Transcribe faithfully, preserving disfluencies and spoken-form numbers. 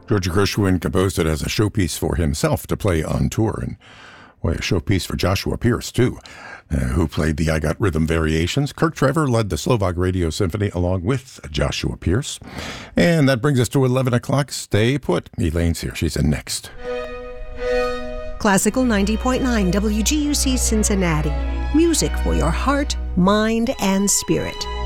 George Gershwin composed it as a showpiece for himself to play on tour, and boy, a showpiece for Joshua Pierce, too, uh, who played the I Got Rhythm variations. Kirk Trevor led the Slovak Radio Symphony along with Joshua Pierce. And that brings us to eleven o'clock. Stay put. Elaine's here. She's in next. Classical ninety point nine W G U C Cincinnati. Music for your heart, mind, and spirit.